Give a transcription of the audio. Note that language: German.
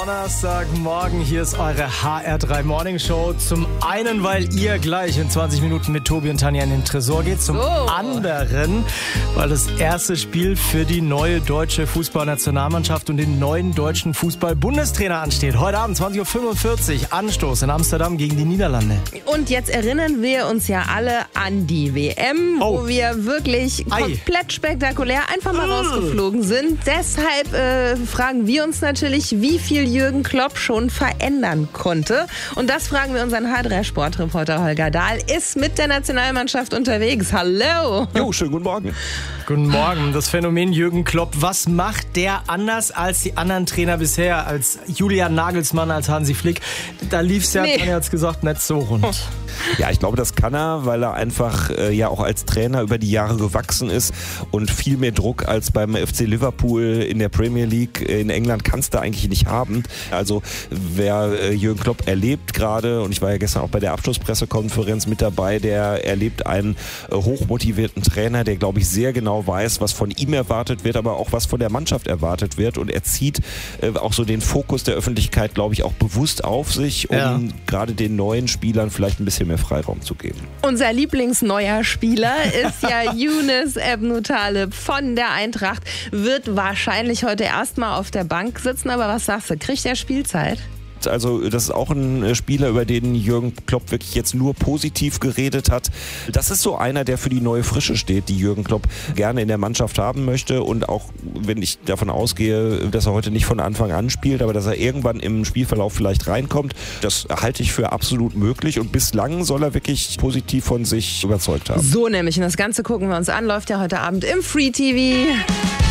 Donnerstagmorgen, hier ist eure HR3 Morning Show. Zum einen, weil ihr gleich in 20 Minuten mit Tobi und Tanja in den Tresor geht. Zum anderen, weil das erste Spiel für die neue deutsche Fußballnationalmannschaft und den neuen deutschen Fußball-Bundestrainer ansteht. Heute Abend 20.45 Uhr Anstoß in Amsterdam gegen die Niederlande. Und jetzt erinnern wir uns ja alle an die WM, wo wir wirklich komplett spektakulär einfach mal rausgeflogen sind. Deshalb fragen wir uns natürlich, wie viel Jürgen Klopp schon verändern konnte. Und das fragen wir unseren HR3-Sportreporter Holger Dahl. Ist mit der Nationalmannschaft unterwegs. Hallo! Jo, schönen guten Morgen. Guten Morgen. Das Phänomen Jürgen Klopp, was macht der anders als die anderen Trainer bisher? Als Julian Nagelsmann, als Hansi Flick? Da lief es ja, Tanja hat's gesagt, nicht so rund. Ja, ich glaube, das kann er, weil er einfach ja auch als Trainer über die Jahre gewachsen ist und viel mehr Druck als beim FC Liverpool in der Premier League in England kannst du eigentlich nicht haben. Also wer Jürgen Klopp erlebt gerade, und ich war ja gestern auch bei der Abschlusspressekonferenz mit dabei, der erlebt einen hochmotivierten Trainer, der, glaube ich, sehr genau weiß, was von ihm erwartet wird, aber auch was von der Mannschaft erwartet wird, und er zieht auch so den Fokus der Öffentlichkeit, glaube ich, auch bewusst auf sich, um gerade den neuen Spielern vielleicht ein bisschen mehr Freiraum zu geben. Unser Lieblingsneuer Spieler ist ja Younes Ebn Taleb von der Eintracht, wird wahrscheinlich heute erstmal auf der Bank sitzen, aber was sagst du, kriegt er Spielzeit? Also das ist auch ein Spieler, über den Jürgen Klopp wirklich jetzt nur positiv geredet hat. Das ist so einer, der für die neue Frische steht, die Jürgen Klopp gerne in der Mannschaft haben möchte, und auch wenn ich davon ausgehe, dass er heute nicht von Anfang an spielt, aber dass er irgendwann im Spielverlauf vielleicht reinkommt, das halte ich für absolut möglich, und bislang soll er wirklich positiv von sich überzeugt haben. So nämlich, und das Ganze gucken wir uns an, läuft ja heute Abend im Free TV.